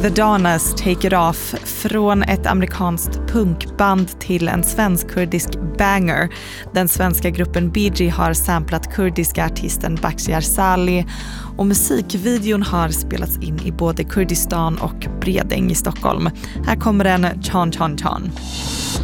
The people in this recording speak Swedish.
The Donnas Take It Off, från ett amerikanskt punkband till en svensk-kurdisk banger. Den svenska gruppen BG har samplat kurdiska artisten Bakhtiar Salih och musikvideon har spelats in i både Kurdistan och Bredäng i Stockholm. Här kommer den Chan Chan Chan.